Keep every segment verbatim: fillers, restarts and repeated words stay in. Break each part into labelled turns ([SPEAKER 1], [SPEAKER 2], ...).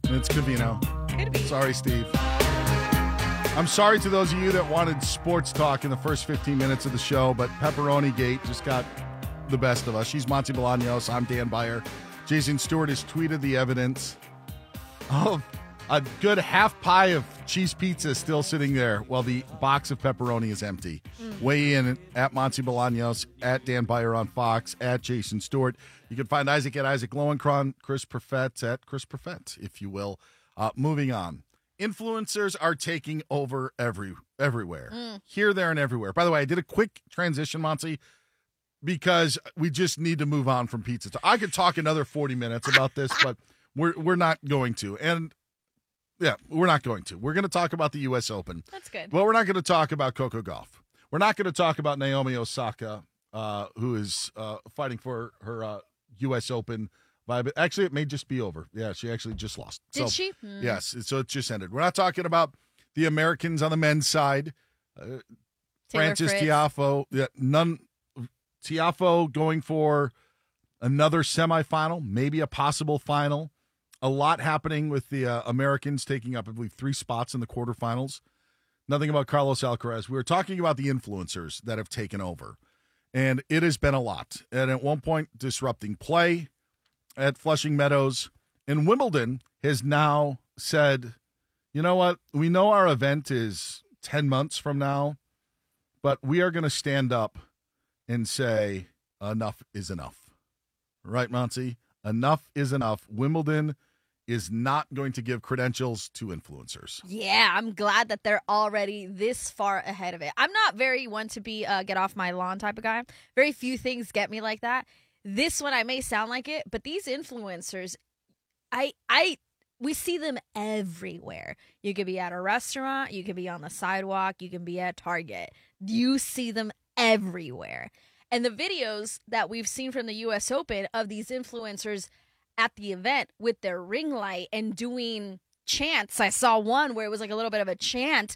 [SPEAKER 1] It's Covino.
[SPEAKER 2] Could be.
[SPEAKER 1] Sorry, Steve. I'm sorry to those of you that wanted sports talk in the first fifteen minutes of the show, but Pepperoni Gate just got the best of us. She's Monty Bolaños. I'm Dan Beyer. Jason Stewart has tweeted the evidence of a good half pie of cheese pizza still sitting there while the box of pepperoni is empty. Mm. Weigh in at Monty Bolaños, at Dan Beyer on Fox, at Jason Stewart. You can find Isaac at Isaac Lowenkron, Chris Perfett at Chris Perfett, if you will. Uh, moving on. Influencers are taking over every everywhere. Mm. Here, there, and everywhere. By the way, I did a quick transition, Monty, because we just need to move on from pizza. I could talk another forty minutes about this, but we're we're not going to. And, yeah, we're not going to. We're going to talk about the U S Open.
[SPEAKER 2] That's good.
[SPEAKER 1] Well, we're not going to talk about Coco Gauff. We're not going to talk about Naomi Osaka, uh, who is uh, fighting for her uh, U S Open. Actually, it may just be over. Yeah, she actually just lost.
[SPEAKER 2] Did
[SPEAKER 1] so,
[SPEAKER 2] she? Hmm.
[SPEAKER 1] Yes, so it just ended. We're not talking about the Americans on the men's side. Uh, Francis
[SPEAKER 2] Fritz.
[SPEAKER 1] Tiafoe. Yeah, none. Tiafoe going for another semifinal, maybe a possible final. A lot happening with the uh, Americans taking up, I believe, three spots in the quarterfinals. Nothing about Carlos Alcaraz. We were talking about the influencers that have taken over, and it has been a lot. And at one point, disrupting play at Flushing Meadows. And Wimbledon has now said, you know what? We know our event is ten months from now, but we are going to stand up and say enough is enough. Right, Monty? Enough is enough. Wimbledon is not going to give credentials to influencers.
[SPEAKER 2] Yeah, I'm glad that they're already this far ahead of it. I'm not very one to be uh, get off my lawn type of guy. Very few things get me like that. This one, I may sound like it, but these influencers, I, I, we see them everywhere. You could be at a restaurant, you could be on the sidewalk, you can be at Target. You see them everywhere. And the videos that we've seen from the U S Open of these influencers at the event with their ring light and doing chants. I saw one where it was like a little bit of a chant.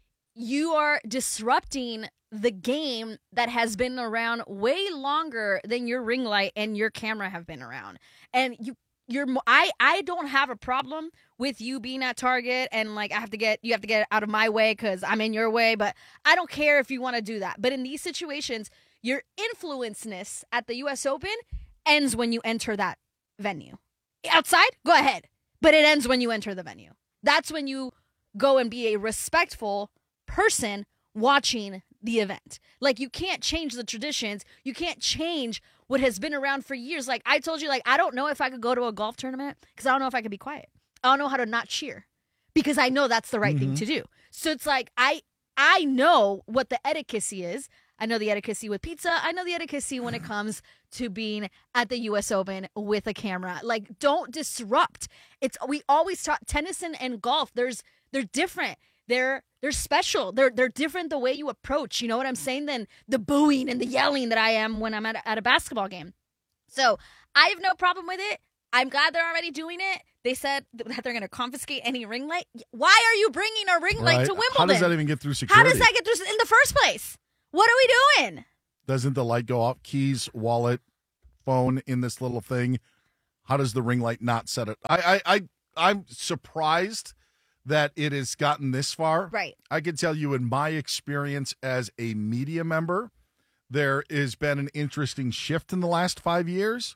[SPEAKER 2] You are disrupting the game that has been around way longer than your ring light and your camera have been around. And you you're I I don't have a problem with you being at Target and like I have to get you have to get out of my way cuz I'm in your way, but I don't care if you want to do that. But in these situations, your influenceness at the U S Open ends when you enter that venue. Outside, go ahead. But it ends when you enter the venue. That's when you go and be a respectful person watching the event. Like, you can't change the traditions. You can't change what has been around for years. Like, I told you, like, I don't know if I could go to a golf tournament because I don't know if I could be quiet. I don't know how to not cheer because I know that's the right mm-hmm. thing to do. So it's like, I I know what the etiquette is. I know the etiquette with pizza. I know the etiquette when it comes to being at the U S Open with a camera. Like, don't disrupt. It's we always talk tennis and, and golf. There's they're different. They're they're special. They're they're different the way you approach. You know what I'm saying? Than the booing and the yelling that I am when I'm at a, at a basketball game. So I have no problem with it. I'm glad they're already doing it. They said that they're going to confiscate any ring light. Why are you bringing a ring light
[SPEAKER 1] right.
[SPEAKER 2] to Wimbledon?
[SPEAKER 1] How does that even get through security?
[SPEAKER 2] How does that get through in the first place? What are we doing?
[SPEAKER 1] Doesn't the light go off? Keys, wallet, phone in this little thing. How does the ring light not set it? I, I, I, I'm surprised that it has gotten this far.
[SPEAKER 2] Right.
[SPEAKER 1] I can tell you in my experience as a media member, there has been an interesting shift in the last five years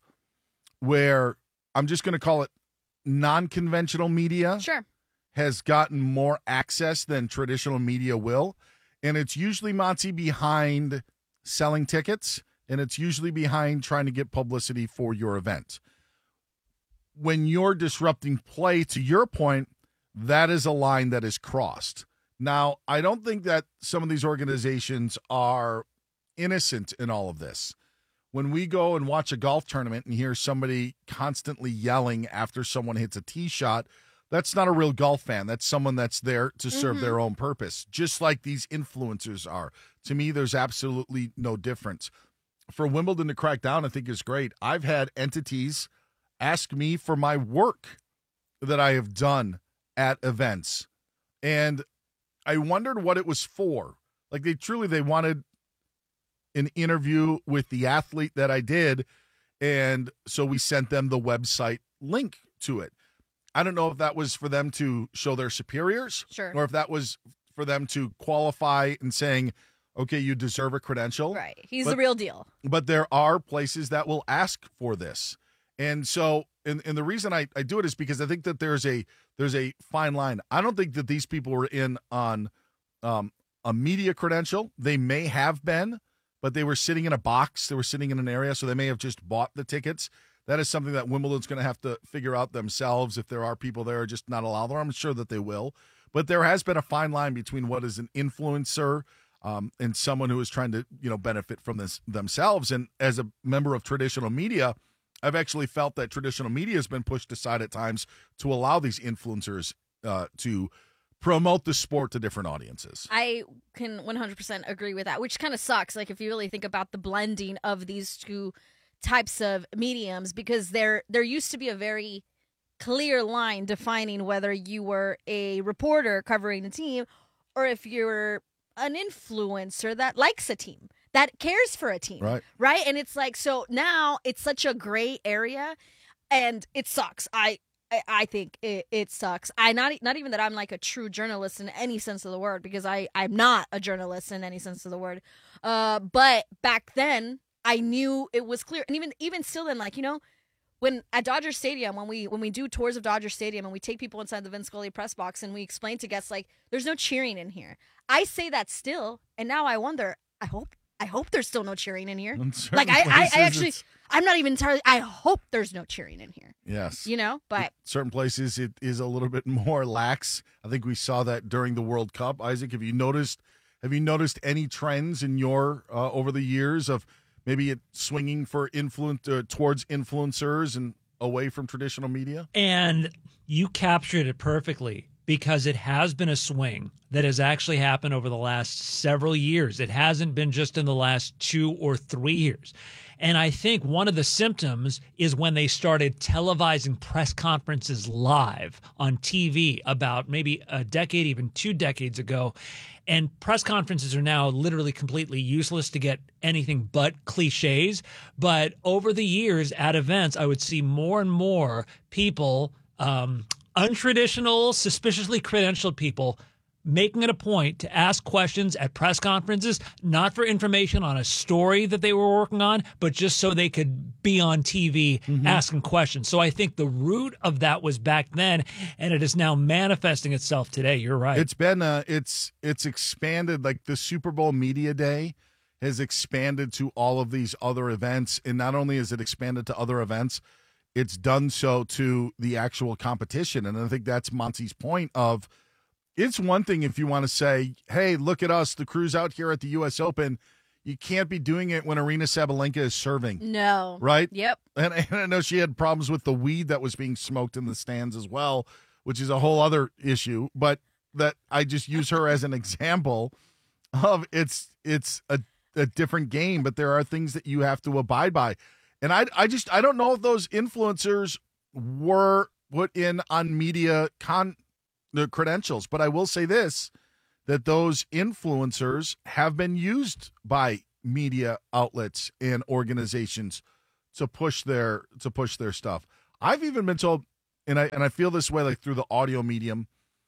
[SPEAKER 1] where I'm just going to call it non-conventional media
[SPEAKER 2] sure.
[SPEAKER 1] has gotten more access than traditional media will. And it's usually, Monty, behind selling tickets, and it's usually behind trying to get publicity for your event. When you're disrupting play, to your point, that is a line that is crossed. Now, I don't think that some of these organizations are innocent in all of this. When we go and watch a golf tournament and hear somebody constantly yelling after someone hits a tee shot, that's not a real golf fan. That's someone that's there to serve mm-hmm. their own purpose, just like these influencers are. To me, there's absolutely no difference. For Wimbledon to crack down, I think is great. I've had entities ask me for my work that I have done at events, and I wondered what it was for. Like, they truly, they wanted an interview with the athlete that I did, and so we sent them the website link to it. I don't know if that was for them to show their superiors,
[SPEAKER 2] Sure.
[SPEAKER 1] or if that was for them to qualify and saying, okay, you deserve a credential.
[SPEAKER 2] Right. He's
[SPEAKER 1] But-
[SPEAKER 2] the real deal.
[SPEAKER 1] But there are places that will ask for this. And so, and, and the reason I, I do it is because I think that there's a there's a fine line. I don't think that these people were in on um, a media credential. They may have been, but they were sitting in a box. They were sitting in an area, so they may have just bought the tickets. That is something that Wimbledon's going to have to figure out themselves. If there are people there, just not allow them. I'm sure that they will. But there has been a fine line between what is an influencer um, and someone who is trying to, you know, benefit from this themselves. And as a member of traditional media, I've actually felt that traditional media has been pushed aside at times to allow these influencers uh, to promote the sport to different audiences.
[SPEAKER 2] I can one hundred percent agree with that, which kind of sucks. Like if you really think about the blending of these two types of mediums, because there there used to be a very clear line defining whether you were a reporter covering a team or if you're an influencer that likes a team, that cares for a team.
[SPEAKER 1] Right.
[SPEAKER 2] Right. And it's like, so now it's such a gray area and it sucks. I I, I think it, it sucks. I not not even that I'm like a true journalist in any sense of the word, because I I'm not a journalist in any sense of the word. Uh, but back then I knew it was clear, and even even still then, like, you know, when at Dodger Stadium, when we when we do tours of Dodger Stadium and we take people inside the Vince Scully press box and we explain to guests, like, there's no cheering in here. I say that still, and now I wonder. I hope I hope there's still no cheering in here.
[SPEAKER 1] In certain
[SPEAKER 2] Like I, I,
[SPEAKER 1] places,
[SPEAKER 2] I actually
[SPEAKER 1] it's-
[SPEAKER 2] I'm not even entirely. I hope there's no cheering in here.
[SPEAKER 1] Yes.
[SPEAKER 2] You know, but
[SPEAKER 1] Certain places it is a little bit more lax. I think we saw that during the World Cup. Isaac, have you noticed have you noticed any trends in your uh, over the years of maybe it swinging for influence uh, towards influencers and away from traditional media?
[SPEAKER 3] And you captured it perfectly, because it has been a swing that has actually happened over the last several years. It hasn't been just in the last two or three years. And I think one of the symptoms is when they started televising press conferences live on T V about maybe a decade, even two decades ago. And press conferences are now literally completely useless to get anything but cliches. But over the years at events, I would see more and more people, um, untraditional, suspiciously credentialed people, making it a point to ask questions at press conferences, not for information on a story that they were working on, but just so they could be on T V mm-hmm. asking questions. So I think the root of that was back then, and it is now manifesting itself today. You're right.
[SPEAKER 1] It's been uh, it's it's expanded. Like the Super Bowl Media Day has expanded to all of these other events, and not only is it expanded to other events, it's done so to the actual competition. And I think that's Monty's point of, it's one thing if you want to say, hey, look at us, the crew's out here at the U S Open. You can't be doing it when Arena Sabalenka is serving.
[SPEAKER 2] no.
[SPEAKER 1] Right?
[SPEAKER 2] Yep.
[SPEAKER 1] And, and I know she had problems with the weed that was being smoked in the stands as well, which is a whole other issue. But that I just use her as an example of it's it's a, a different game, but there are things that you have to abide by. And I, I just I don't know if those influencers were put in on media con the credentials, but I will say this, that those influencers have been used by media outlets and organizations to push their to push their stuff. I've even been told, and I and I feel this way, like through the audio medium,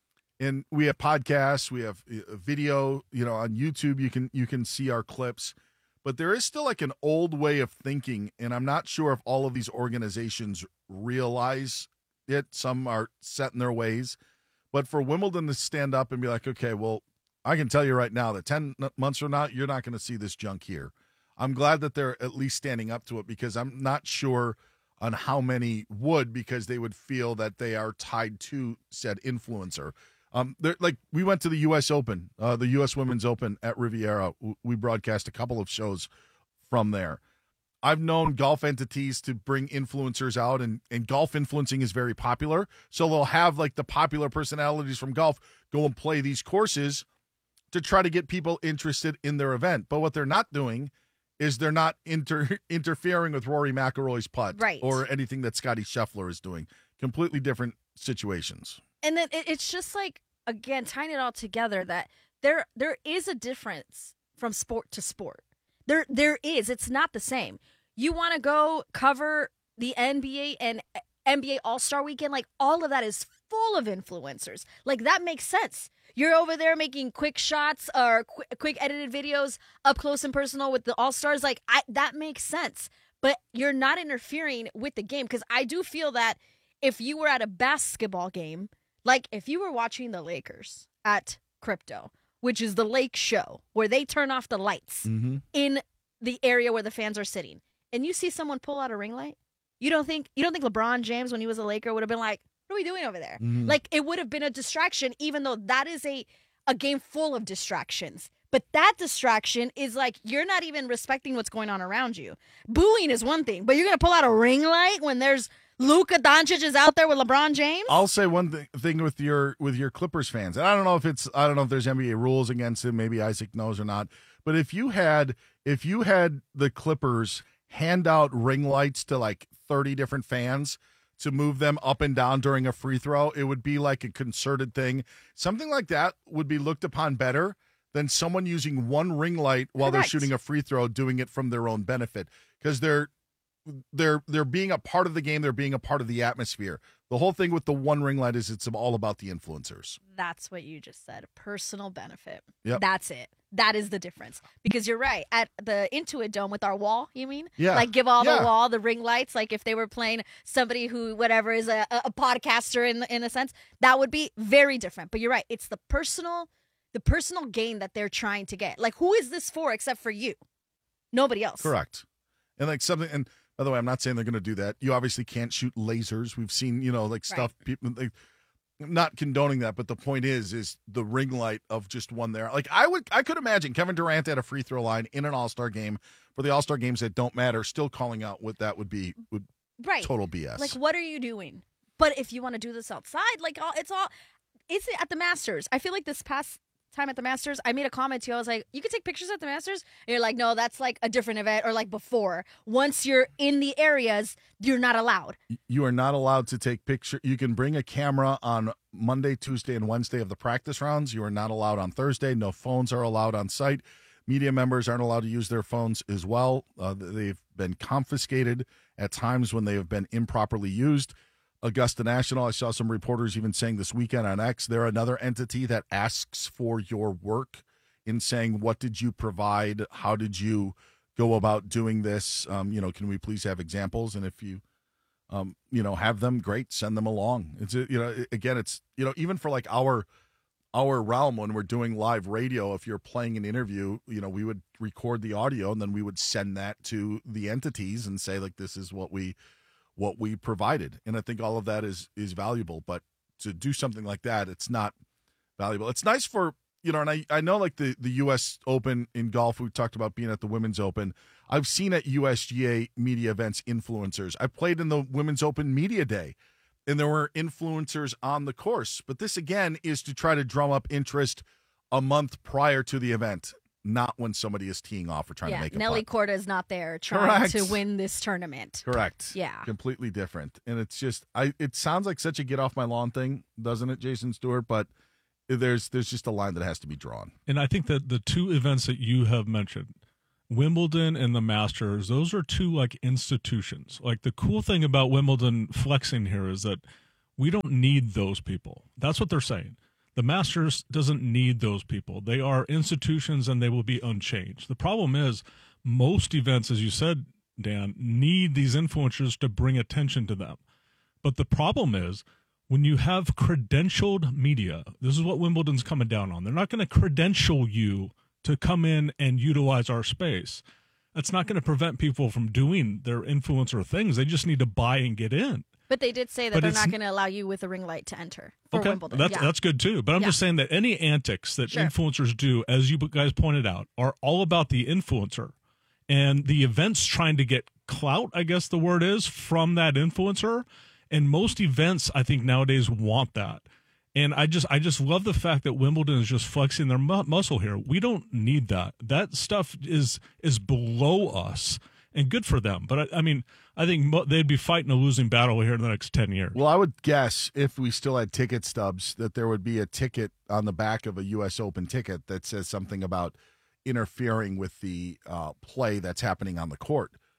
[SPEAKER 1] and we have podcasts, we have video, you know, on YouTube, you can you can see our clips. But there is still like an old way of thinking, and I'm not sure if all of these organizations realize it. Some are set in their ways. But for Wimbledon to stand up and be like, okay, well, I can tell you right now that ten months from now, you're not going to see this junk here. I'm glad that they're at least standing up to it, because I'm not sure on how many would, because they would feel that they are tied to said influencer. Um, like we went to the U S Open, uh, the U S Women's Open at Riviera. We broadcast a couple of shows from there. I've known golf entities to bring influencers out, and, and golf influencing is very popular. So they'll have like the popular personalities from golf go and play these courses to try to get people interested in their event. But what they're not doing is they're not inter- interfering with Rory McIlroy's putt,
[SPEAKER 2] right,
[SPEAKER 1] or anything that Scotty Scheffler is doing. Completely different situations.
[SPEAKER 2] And then it, it's just like, again, tying it all together, that there there is a difference from sport to sport. There there is. It's not the same. You want to go cover the N B A and N B A All-Star Weekend, like all of that is full of influencers. Like that makes sense. You're over there making quick shots or qu- quick edited videos up close and personal with the All-Stars. Like I, that makes sense. But you're not interfering with the game, because I do feel that if you were at a basketball game, like if you were watching the Lakers at Crypto, which is the Lake Show, where they turn off the lights
[SPEAKER 1] Mm-hmm.
[SPEAKER 2] in the area where the fans are sitting, and you see someone pull out a ring light, you don't think you don't think LeBron James, when he was a Laker, would have been like, what are we doing over there?
[SPEAKER 1] Mhm.
[SPEAKER 2] Like, it would have been a distraction, even though that is a, a game full of distractions. But that distraction is like, you're not even respecting what's going on around you. Booing is one thing, but you're going to pull out a ring light when there's Luka Doncic is out there with LeBron James?
[SPEAKER 1] I'll say one th- thing with your with your Clippers fans, and I don't know if it's I don't know if there's N B A rules against it. Maybe Isaac knows or not. But if you had if you had the Clippers hand out ring lights to like thirty different fans to move them up and down during a free throw, it would be like a concerted thing. Something like that would be looked upon better than someone using one ring light while
[SPEAKER 2] Correct.
[SPEAKER 1] they're shooting a free throw, doing it from their own benefit, because they're they're they're being a part of the game. They're being a part of the atmosphere. The whole thing with the one ring light is it's all about the influencers.
[SPEAKER 2] That's what you just said. Personal benefit.
[SPEAKER 1] Yep.
[SPEAKER 2] That's it. That is the difference. Because you're right. At the Intuit Dome with our wall, you mean?
[SPEAKER 1] Yeah.
[SPEAKER 2] Like give all
[SPEAKER 1] Yeah.
[SPEAKER 2] the wall, the ring lights. Like if they were playing somebody who, whatever, is a, a podcaster in in a sense, that would be very different. But you're right. It's the personal, the personal gain that they're trying to get. Like, who is this for except for you? Nobody else.
[SPEAKER 1] Correct. And like something, and by the way, I'm not saying they're going to do that. You obviously can't shoot lasers. We've seen, you know, like stuff people like, I'm not condoning that, but the point is, is the ring light of just one there. Like I would, I could imagine Kevin Durant at a free throw line in an All-Star game for the All-Star games that don't matter, still calling out what that would be would
[SPEAKER 2] Right.
[SPEAKER 1] total B S.
[SPEAKER 2] Like, what are you doing? But if you want to do this outside, like, all, it's all, it's at the Masters. I feel like this past time at the Masters, I made a comment to you. I was like, you can take pictures at the Masters? And you're like, no, that's like a different event, or like before. Once you're in the areas, you're not allowed.
[SPEAKER 1] You are not allowed to take picture. You can bring a camera on Monday, Tuesday, and Wednesday of the practice rounds. You are not allowed on Thursday. No phones are allowed on site. Media members aren't allowed to use their phones as well. Uh, they've been confiscated at times when they have been improperly used. Augusta National, I saw some reporters even saying this weekend on X, they're another entity that asks for your work in saying, what did you provide? How did you go about doing this? Um, you know, can we please have examples? And if you, um, you know, have them, great, send them along. It's, you know, again, it's, you know, even for like our, our realm when we're doing live radio, if you're playing an interview, you know, we would record the audio and then we would send that to the entities and say, like, this is what we, what we provided. And I think all of that is is valuable, but to do something like that, it's not valuable. It's nice for, you know, and I, I know like the, the U S Open in golf, we talked about being at the Women's Open. I've seen at U S G A media events influencers. I played in the Women's Open Media Day, and there were influencers on the course. But this, again, is to try to drum up interest a month prior to the event, not when somebody is teeing off or trying
[SPEAKER 2] yeah,
[SPEAKER 1] to make a
[SPEAKER 2] Nelly
[SPEAKER 1] putt.
[SPEAKER 2] Korda is not there trying
[SPEAKER 1] Correct.
[SPEAKER 2] to win this tournament.
[SPEAKER 1] Correct.
[SPEAKER 2] Yeah.
[SPEAKER 1] Completely different. And it's just I it sounds like such a get off my lawn thing, doesn't it, Jason Stewart? But there's there's just a line that has to be drawn.
[SPEAKER 4] And I think that the two events that you have mentioned, Wimbledon and the Masters, those are two like institutions. Like the cool thing about Wimbledon flexing here is that we don't need those people. That's what they're saying. The Masters doesn't need those people. They are institutions and they will be unchanged. The problem is most events, as you said, Dan, need these influencers to bring attention to them. But the problem is when you have credentialed media, this is what Wimbledon's coming down on. They're not going to credential you to come in and utilize our space. That's not going to prevent people from doing their influencer things. They just need to buy and get in.
[SPEAKER 2] But they did say that
[SPEAKER 4] But
[SPEAKER 2] they're
[SPEAKER 4] it's-
[SPEAKER 2] not going to allow you with a ring light to enter for
[SPEAKER 4] Okay,
[SPEAKER 2] Wimbledon.
[SPEAKER 4] that's
[SPEAKER 2] yeah.
[SPEAKER 4] that's good too. But I'm
[SPEAKER 2] Yeah.
[SPEAKER 4] just saying that any antics that
[SPEAKER 2] Sure.
[SPEAKER 4] influencers do, as you guys pointed out, are all about the influencer and the events trying to get clout, I guess the word is, from that influencer. And most events, I think nowadays want that. And I just I just love the fact that Wimbledon is just flexing their mu- muscle here. We don't need that. That stuff is is below us, and good for them. But I, I mean, I think mo- they'd be fighting a losing battle here in the next ten years.
[SPEAKER 1] Well, I would guess if we still had ticket stubs that there would be a ticket on the back of a U S Open ticket that says something about interfering with the uh, play that's happening on the court,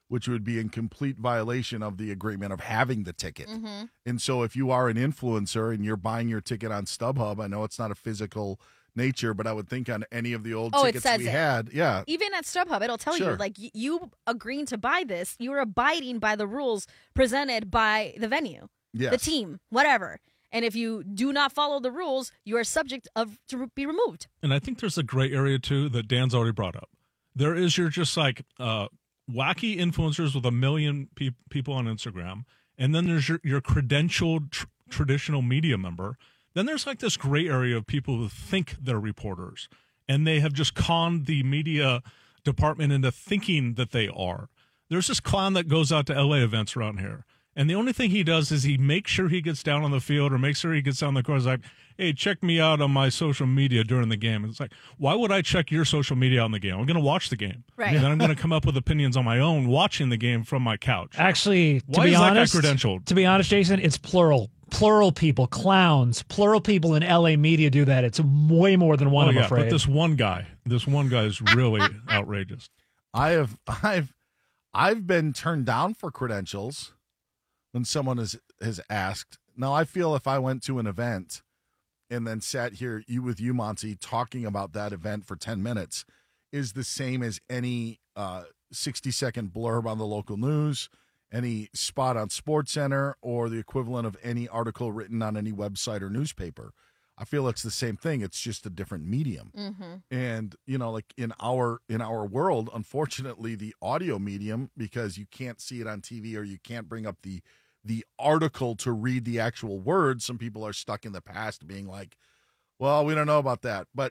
[SPEAKER 1] which would be in complete violation of the agreement of having the ticket.
[SPEAKER 2] Mm-hmm.
[SPEAKER 1] And so if you are an influencer and you're buying your ticket on StubHub, I know it's not a physical nature, but I would think on any of the old
[SPEAKER 2] Oh, it
[SPEAKER 1] tickets
[SPEAKER 2] says
[SPEAKER 1] we
[SPEAKER 2] it.
[SPEAKER 1] had, yeah.
[SPEAKER 2] Even at StubHub, it'll tell
[SPEAKER 1] Sure.
[SPEAKER 2] you, like, y- you agreeing to buy this, you're abiding by the rules presented by the venue,
[SPEAKER 1] Yes.
[SPEAKER 2] the team, whatever. And if you do not follow the rules, you are subject of to be removed.
[SPEAKER 4] And I think there's a gray area, too, that Dan's already brought up. There is your just like uh, wacky influencers with a million pe- people on Instagram. And then there's your, your credentialed tr- traditional media member. Then there's like this gray area of people who think they're reporters. And they have just conned the media department into thinking that they are. There's this clown that goes out to L A events around here. And the only thing he does is he makes sure he gets down on the field or makes sure he gets down the court. He's like, hey, check me out on my social media during the game. And it's like, why would I check your social media on the game? I'm going to watch the game.
[SPEAKER 2] Right.
[SPEAKER 4] And then I'm going to come up with opinions on my own watching the game from my couch.
[SPEAKER 3] Actually, to
[SPEAKER 4] Why
[SPEAKER 3] be
[SPEAKER 4] is that guy
[SPEAKER 3] honest,
[SPEAKER 4] credentialed?
[SPEAKER 3] to be honest, Jason, it's plural. Plural people, clowns, plural people in L A media do that. It's way more than one,
[SPEAKER 4] Oh,
[SPEAKER 3] I'm
[SPEAKER 4] yeah,
[SPEAKER 3] afraid.
[SPEAKER 4] but this one guy, this one guy is really outrageous.
[SPEAKER 1] I have I've I've been turned down for credentials when someone has has asked. Now I feel if I went to an event and then sat here you with you, Monty, talking about that event for ten minutes is the same as any uh, sixty second blurb on the local news, any spot on SportsCenter, or the equivalent of any article written on any website or newspaper. I feel it's the same thing. It's just a different medium.
[SPEAKER 2] Mm-hmm.
[SPEAKER 1] And, you know, like in our in our world, unfortunately, the audio medium, because you can't see it on T V or you can't bring up the the article to read the actual words, some people are stuck in the past being like, well, we don't know about that. But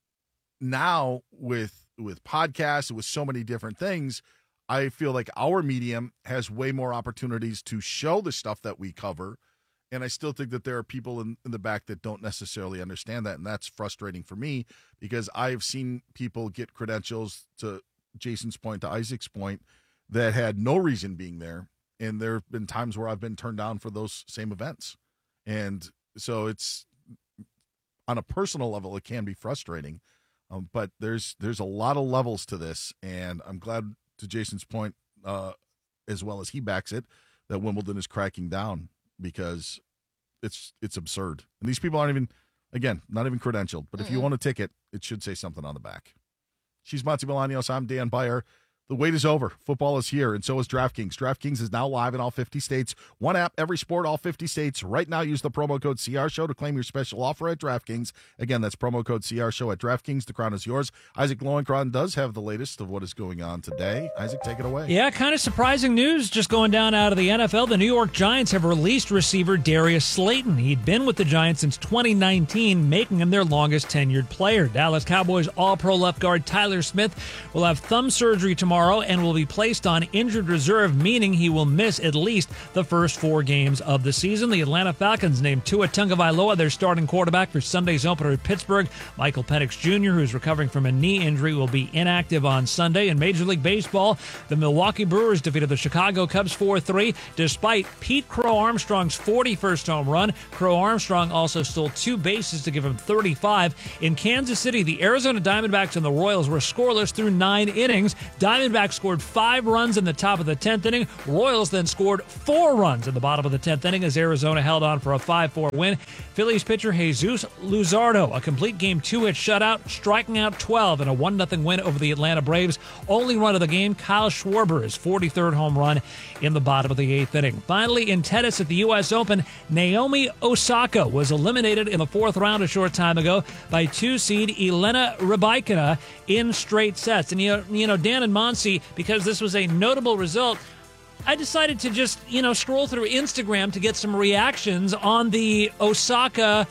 [SPEAKER 1] now with with podcasts, with so many different things, I feel like our medium has way more opportunities to show the stuff that we cover. And I still think that there are people in, in the back that don't necessarily understand that. And that's frustrating for me because I've seen people get credentials, to Jason's point, to Isaac's point, that had no reason being there. And there have been times where I've been turned down for those same events. And so it's, on a personal level, it can be frustrating. Um, but there's there's a lot of levels to this. And I'm glad, to Jason's point, uh, as well as he backs it, that Wimbledon is cracking down, because it's it's absurd. And these people aren't even, again, not even credentialed. But if you
[SPEAKER 2] Mm-mm.
[SPEAKER 1] own a ticket, it should say something on the back. She's Monty Bolaños. I'm Dan Beyer. The wait is over. Football is here, and so is DraftKings. DraftKings is now live in all fifty states. One app, every sport, all fifty states. Right now, use the promo code C R Show to claim your special offer at DraftKings. Again, that's promo code C R Show at DraftKings. The crown is yours. Isaac Lowenkron does have the latest of what is going on today. Isaac, take it away.
[SPEAKER 3] Yeah, kind of surprising news just going down out of the N F L. The New York Giants have released receiver Darius Slayton. He'd been with the Giants since twenty nineteen, making him their longest tenured player. Dallas Cowboys All-Pro left guard Tyler Smith will have thumb surgery tomorrow and will be placed on injured reserve, meaning he will miss at least the first four games of the season. The Atlanta Falcons named Tua Tagovailoa their starting quarterback for Sunday's opener at Pittsburgh. Michael Penix Junior, who's recovering from a knee injury, will be inactive on Sunday. In Major League Baseball, the Milwaukee Brewers defeated the Chicago Cubs four three, despite Pete Crow Armstrong's forty-first home run. Crow Armstrong also stole two bases to give him thirty-five. In Kansas City, the Arizona Diamondbacks and the Royals were scoreless through nine innings. Diamondbacks scored five runs in the top of the tenth inning. Royals then scored four runs in the bottom of the tenth inning as Arizona held on for a five four win. Phillies pitcher Jesus Luzardo, a complete game two-hit shutout, striking out twelve in a one nothing win over the Atlanta Braves. Only run of the game, Kyle Schwarber, his forty-third home run in the bottom of the eighth inning. Finally, in tennis at the U S Open, Naomi Osaka was eliminated in the fourth round a short time ago by two-seed Elena Rybakina in straight sets. And, you know, you know Dan and Monsi, because this was a notable result, I decided to just, you know, scroll through Instagram to get some reactions on the Osaka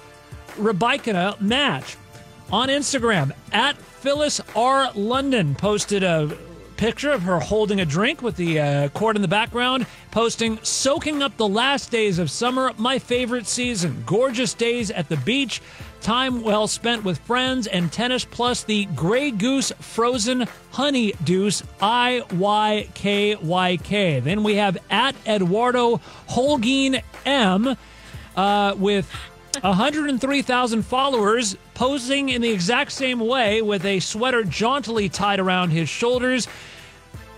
[SPEAKER 3] Rybakina match. On Instagram, at Phyllis R. London posted a picture of her holding a drink with the uh, court in the background, posting, "Soaking up the last days of summer, my favorite season. Gorgeous days at the beach, time well spent with friends, and tennis, plus the Grey Goose Frozen Honey Deuce, I Y K Y K. Then we have at Eduardo Holguin M uh, with one hundred three thousand followers, posing in the exact same way with a sweater jauntily tied around his shoulders.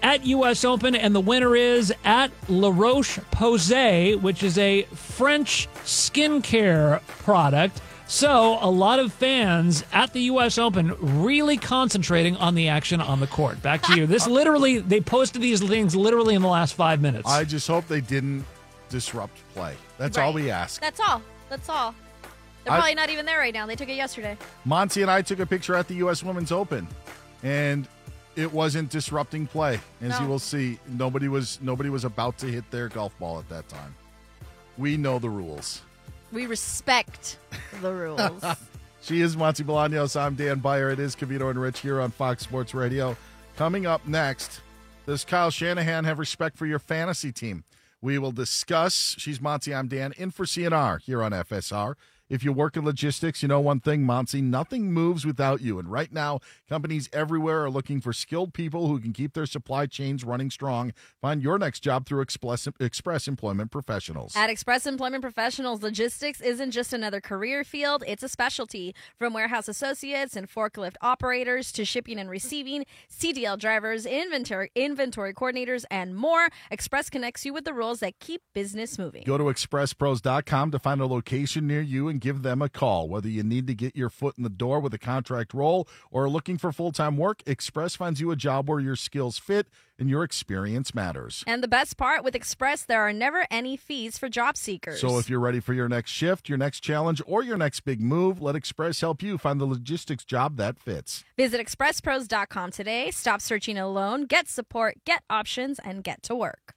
[SPEAKER 3] at U S Open, and the winner is at La Roche-Posay, which is a French skincare product. So a lot of fans at the U S Open really concentrating on the action on the court. Back to you. This literally, they posted these things literally in the last five minutes.
[SPEAKER 1] I just hope they didn't disrupt play. That's
[SPEAKER 2] Right.
[SPEAKER 1] all we ask.
[SPEAKER 2] That's all. That's all. They're
[SPEAKER 1] I-
[SPEAKER 2] probably not even there right now. They took it yesterday.
[SPEAKER 1] Monty and I took a picture at the U S Women's Open, and it wasn't disrupting play. As
[SPEAKER 2] No.
[SPEAKER 1] you will see, nobody was nobody was about to hit their golf ball at that time. We know the rules.
[SPEAKER 2] We respect the rules.
[SPEAKER 1] She is Monty Bolaños. I'm Dan Beyer. It is Cavito and Rich here on Fox Sports Radio. Coming up next, does Kyle Shanahan have respect for your fantasy team? We will discuss. She's Monty. I'm Dan. In for C N R here on F S R. If you work in logistics, you know one thing, Monty, nothing moves without you. And right now, companies everywhere are looking for skilled people who can keep their supply chains running strong. Find your next job through Express, Express Employment Professionals.
[SPEAKER 2] At Express Employment Professionals, logistics isn't just another career field, it's a specialty. From warehouse associates and forklift operators to shipping and receiving, C D L drivers, inventory inventory coordinators, and more, Express connects you with the roles that keep business moving.
[SPEAKER 1] Go to express pros dot com to find a location near you and give them a call. Whether you need to get your foot in the door with a contract role or are looking for full-time work, Express finds you a job where your skills fit and your experience matters.
[SPEAKER 2] And the best part, with Express, there are never any fees for job seekers.
[SPEAKER 1] So if you're ready for your next shift, your next challenge, or your next big move, let Express help you find the logistics job that fits.
[SPEAKER 2] Visit express pros dot com today. Stop searching alone. Get support, get options, and get to work.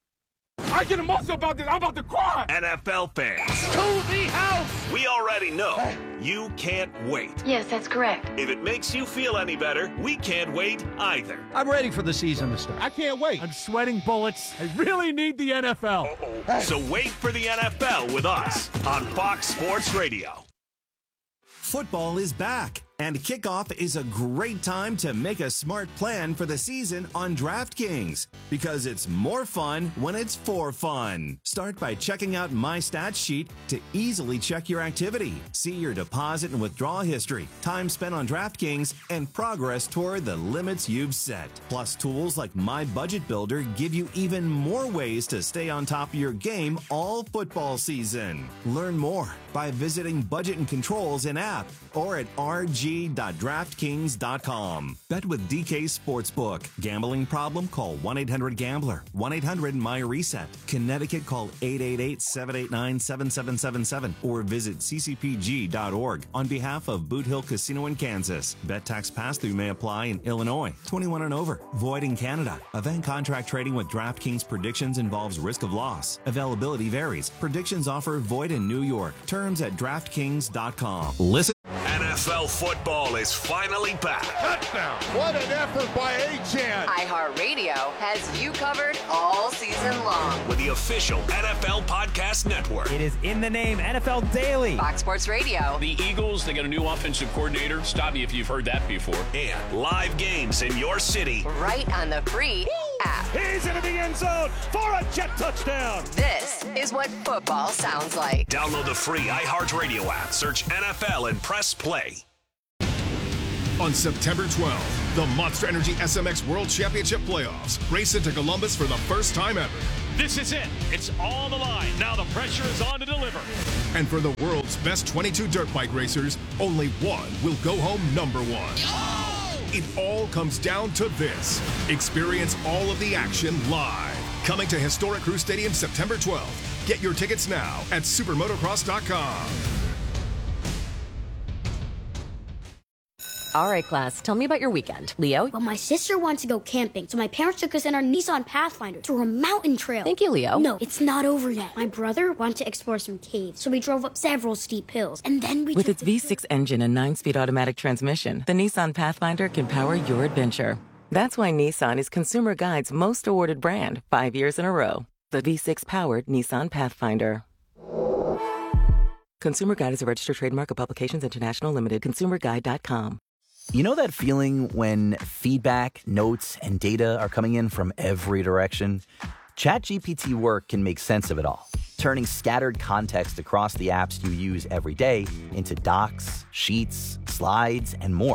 [SPEAKER 5] I get emotional about this. I'm about to cry.
[SPEAKER 6] N F L fans,
[SPEAKER 5] To the house.
[SPEAKER 6] we already know you can't wait.
[SPEAKER 7] Yes, that's correct.
[SPEAKER 6] If it makes you feel any better, we can't wait either.
[SPEAKER 8] I'm ready for the season to start.
[SPEAKER 5] I can't wait. I'm sweating bullets. I really need the N F L.
[SPEAKER 6] So wait for the N F L with us on Fox Sports Radio.
[SPEAKER 9] Football is back, and kickoff is a great time to make a smart plan for the season on DraftKings, because it's more fun when it's for fun. Start by checking out My Stats Sheet to easily check your activity, see your deposit and withdrawal history, time spent on DraftKings, and progress toward the limits you've set. Plus, tools like My Budget Builder give you even more ways to stay on top of your game all football season. Learn more by visiting Budget and Controls in app or at r g dot draftkings dot com. Bet with D K Sportsbook. Gambling problem? Call one eight hundred gambler. one eight hundred M Y reset. Connecticut, call eight eight eight, seven eight nine, seven seven seven seven or visit c c p g dot org on behalf of Boot Hill Casino in Kansas. Bet tax pass-through may apply in Illinois. twenty-one and over. Void in Canada. Event contract trading with DraftKings predictions involves risk of loss. Availability varies. Predictions offer void in New York. Terms at draftkings dot com. Listen.
[SPEAKER 6] N F L football is finally back.
[SPEAKER 5] Touchdown. What an effort by A-Chan.
[SPEAKER 7] iHeartRadio has you covered all season long.
[SPEAKER 6] With the official N F L Podcast Network.
[SPEAKER 8] It is in the name, N F L Daily.
[SPEAKER 7] Fox Sports Radio.
[SPEAKER 10] The Eagles, they got a new offensive coordinator. Stop me if you've heard that before.
[SPEAKER 6] And live games in your city.
[SPEAKER 7] Right on the free app.
[SPEAKER 5] He's into the end zone for a jet touchdown.
[SPEAKER 7] This is what football sounds like.
[SPEAKER 6] Download the free iHeartRadio app. Search N F L and press play.
[SPEAKER 11] On September twelfth, the Monster Energy S M X World Championship Playoffs race into Columbus for the first time ever.
[SPEAKER 5] This is it. It's on the line. Now the pressure is on to deliver.
[SPEAKER 11] And for the world's best twenty-two dirt bike racers, only one will go home number one. It all comes down to this. Experience all of the action live. Coming to historic Crew Stadium September twelfth. Get your tickets now at supermotocross dot com.
[SPEAKER 12] All right, class, tell me about your weekend. Leo?
[SPEAKER 13] Well, my sister wants to go camping, so my parents took us in our Nissan Pathfinder through a mountain trail.
[SPEAKER 12] Thank you, Leo.
[SPEAKER 13] No, it's not over yet. My brother wanted to explore some caves, so we drove up several steep hills, and then we
[SPEAKER 12] With
[SPEAKER 13] took
[SPEAKER 12] its
[SPEAKER 13] the
[SPEAKER 12] V six engine and nine-speed automatic transmission, the Nissan Pathfinder can power your adventure. That's why Nissan is Consumer Guide's most awarded brand, five years in a row. The V six-powered Nissan Pathfinder. Consumer Guide is a registered trademark of Publications International Limited. consumer guide dot com.
[SPEAKER 14] You know that feeling when feedback, notes, and data are coming in from every direction? ChatGPT Work can make sense of it all, turning scattered context across the apps you use every day into docs, sheets, slides, and more.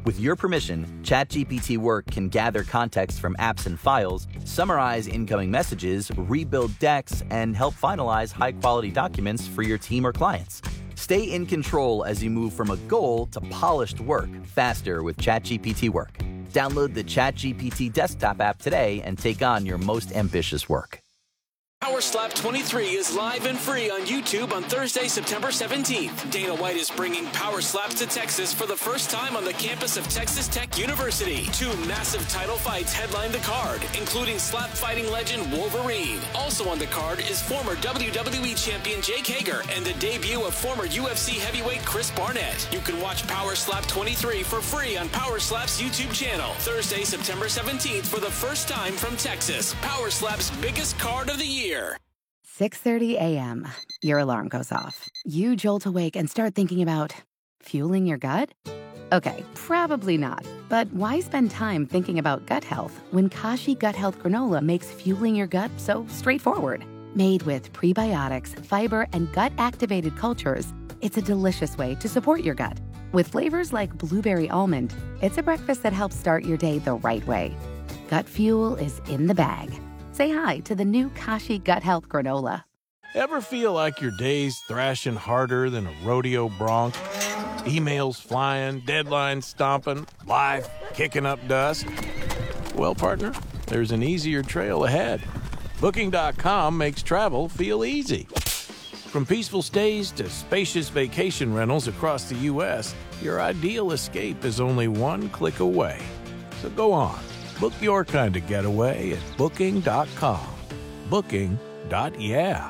[SPEAKER 14] With your permission, ChatGPT Work can gather context from apps and files, summarize incoming messages, rebuild decks, and help finalize high-quality documents for your team or clients. Stay in control as you move from a goal to polished work faster with ChatGPT Work. Download the ChatGPT desktop app today and take on your most ambitious work.
[SPEAKER 15] Power Slap twenty-three is live and free on YouTube on Thursday, September seventeenth. Dana White is bringing Power Slaps to Texas for the first time on the campus of Texas Tech University. Two massive title fights headline the card, including slap fighting legend Wolverine. Also on the card is former W W E champion Jake Hager and the debut of former U F C heavyweight Chris Barnett. You can watch Power Slap twenty-three for free on Power Slap's YouTube channel. Thursday, September seventeenth for the first time from Texas. Power Slap's biggest card of the year.
[SPEAKER 16] six thirty a.m. Your alarm goes off. You jolt awake and start thinking about fueling your gut? Okay, probably not. But why spend time thinking about gut health when Kashi Gut Health Granola makes fueling your gut so straightforward? Made with prebiotics, fiber, and gut-activated cultures, it's a delicious way to support your gut. With flavors like blueberry almond, it's a breakfast that helps start your day the right way. Gut fuel is in the bag. Say hi to the new Kashi Gut Health Granola.
[SPEAKER 17] Ever feel like your day's thrashing harder than a rodeo bronc? Emails flying, deadlines stomping, life kicking up dust? Well, partner, there's an easier trail ahead. Booking dot com makes travel feel easy. From peaceful stays to spacious vacation rentals across the U S, your ideal escape is only one click away. So go on. Book your kind of getaway at Booking dot com. Booking. Yeah.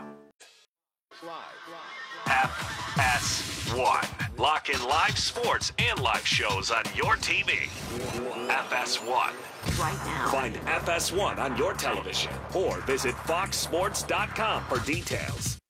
[SPEAKER 6] F S one. Lock in live sports and live shows on your T V. F S one.
[SPEAKER 7] Right now.
[SPEAKER 6] Find F S one on your television or visit fox sports dot com for details.